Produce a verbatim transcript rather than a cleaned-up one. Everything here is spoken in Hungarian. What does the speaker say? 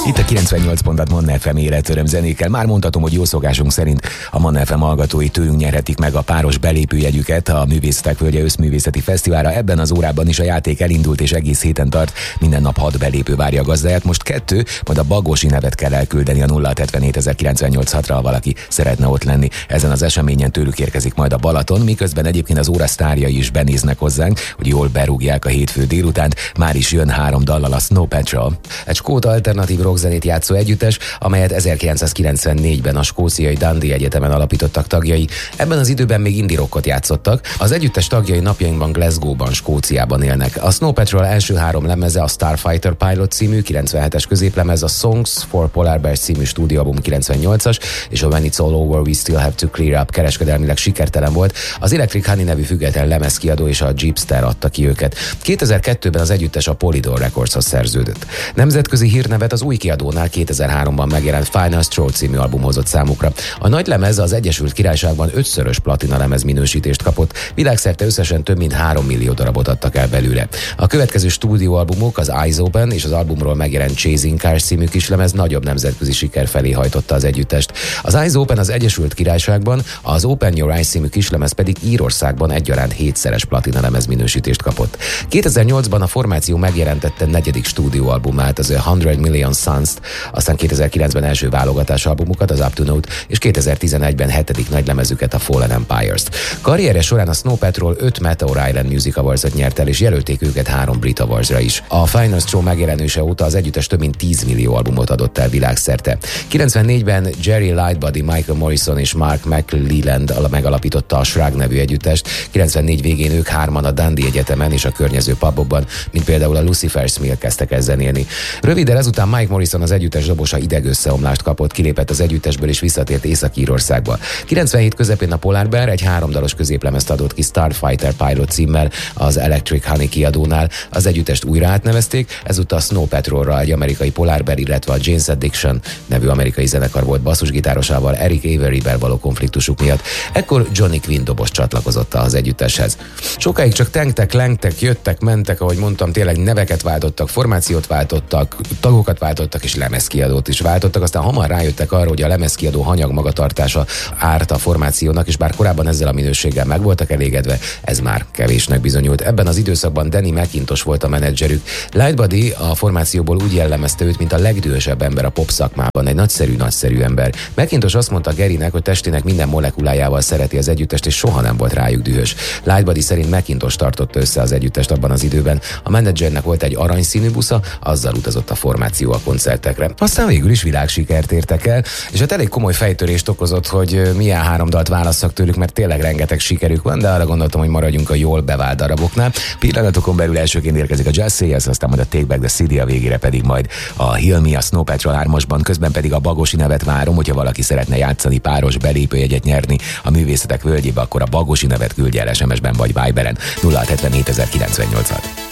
Itt a kilencvennyolc pontat Manna ef em életöröm zenékkel. Már mondhatom, hogy jó szokásunk szerint a Manna ef em hallgatói tőlünk nyerhetik meg a páros belépőjegyüket a Művészetek Völgye Összművészeti Fesztiválra. Ebben az órában is a játék elindult és egész héten tart. Minden nap hat belépő várja a gazdáját. Most kettő, majd a Bagosi nevet kell elküldeni a nulla hat hetvenhét ezerkilencszáznyolcvannyolc hatra, ha valaki szeretne ott lenni. Ezen az eseményen tőlük érkezik majd a Balaton, miközben egyébként az óra sztárjai is benéznek hozzánk, hogy jól berúgják a hétfő délutánt. Már is jön három dallal a Snow Patrol. Egy skót alternatív rockzenét játszó együttes, amelyet ezerkilencszázkilencvennégyben a skóciai Dundee Egyetemen alapítottak tagjai. Ebben az időben még indie rockot játszottak. Az együttes tagjai napjainkban Glasgow-ban, Skóciában élnek. A Snow Patrol első három lemeze a Starfighter Pilot című kilencvenhetes középlemez, a Songs for Polar Bears című stúdióalbum kilencvennyolcas, és a When It's All Over We Still Have to Clear Up kereskedelmileg sikertelen volt. Az Electric Honey nevű független lemezkiadó és a Jeepster adta ki őket. kétezer-kettőben az együttes a Polydor Recordshoz szerződött. Nemzetközi hírnevet az új kiadónál kétezer-háromban megjelent Final Straw című album hozott számukra. A nagy lemez az Egyesült Királyságban ötszörös platina lemez minősítést kapott, világszerte összesen több mint három millió darabot adtak el belőle. A következő stúdióalbumok, az Eyes Open és az albumról megjelent Chasing Cars című kislemez nagyobb nemzetközi siker felé hajtotta az együttest. Az Eyes Open az Egyesült Királyságban, az Open Your Eyes című kislemez pedig Írországban egyaránt hétszeres platina lemez minősítést kapott. kétezer-nyolcban a formáció megjelentette negyedik stúdióalbumát, az A Hundred Million Suns-t, aztán kétezer-kilencben első válogatás albumukat, az Up to Note, és kétezer-tizenegyben hetedik nagy lemezüket, a Fallen Empires-t. Karriere során a Snow Patrol öt Meteor Island Music Awards-ot nyert el, és jelölték őket három Brit Awards-ra is. A Final Straw megjelenése óta az együttes több mint tíz millió albumot adott el világszerte. kilencvennégyben Jerry Lightbody, Michael Morrison és Mark McLeland megalapította a Shrug nevű együttest. kilencvennégy végén ők hárman a Dundee Egyetemen és a környező pubokban, mint például a Lucifer's Mill kezdtek el zenélni. Röviddel ezután Mike Morrison, az együttes dobosa idegösszeomlást kapott, kilépett az együttesből és visszatért Észak-Írországba. kilencvenhét közepén a Polar Bear egy háromdalos középlemezt adott ki Starfighter Pilot címmel az Electric Honey kiadónál. Az együttest újra átnevezték, ezúttal Snow Patrolra egy amerikai Polar Bear, illetve a Jane's Addiction nevű amerikai zenekar volt basszusgitárosával Eric Avery-vel való konfliktusuk miatt. Ekkor Johnny Quinn dobos csatlakozott az együtteshez. Sokáig csak tengtek, lengtek, jöttek, mentek, ahogy mondtam, tényleg neveket váltottak, formációt váltottak, tagokat váltottak és lemezkiadót is váltottak, aztán hamar rájöttek arra, hogy a lemezkiadó hanyag magatartása árt a formációnak, és bár korábban ezzel a minőséggel meg voltak elégedve, ez már kevésnek bizonyult. Ebben az időszakban Danny McIntosh volt a menedzserük. Lightbody a formációból úgy jellemezte őt, mint a legdühösebb ember a pop szakmában, egy nagyszerű-nagyszerű ember. McIntosh azt mondta Garynek, hogy testének minden molekulájával szereti az együttest, és soha nem volt rájuk dühös. Lightbody szerint McIntosh tartotta össze az együttest abban az időben. A menedzsernek volt egy aranyszínű busza, azzal utazott a formáció a koncertekre. Aztán végül is világsikert értek el, és hát elég komoly fejtörést okozott, hogy milyen három dalt válasszak tőlük, mert tényleg rengeteg sikerük van, de arra gondoltam, hogy maradjunk a jól bevált daraboknál. Pillanatokon belül elsőként érkezik a Just Say Yes, aztán majd a Take Back the City, a végére pedig majd a Heal Me, a Snow Patrol hármasban, közben pedig a Bagosi nevet várom, hogyha valaki szeretne játszani, páros belépőjegyet nyerni a Művészetek Völgyébe, akkor a Bagosi nevet küldje el es em es-ben vagy Viberen nulla hat hetvenhét ezerkilencszáznyolcvan.